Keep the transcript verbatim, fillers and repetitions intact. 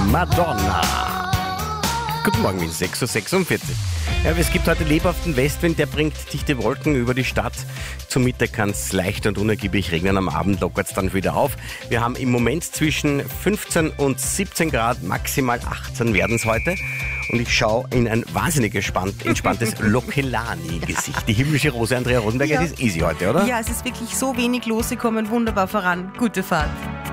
Madonna. Guten Morgen, es ist sechs Uhr sechsundvierzig. Ja, es gibt heute lebhaften Westwind, der bringt dichte Wolken über die Stadt. Zum Mittag kann es leicht und unergiebig regnen, am Abend lockert es dann wieder auf. Wir haben im Moment zwischen fünfzehn und siebzehn Grad, maximal achtzehn werden es heute. Und ich schaue in ein wahnsinnig gespannt, entspanntes Lokelani-Gesicht. Die himmlische Rose Andrea Rosenberger, Ja. das ist easy heute, oder? Ja, es ist wirklich so wenig losgekommen, wunderbar voran. Gute Fahrt.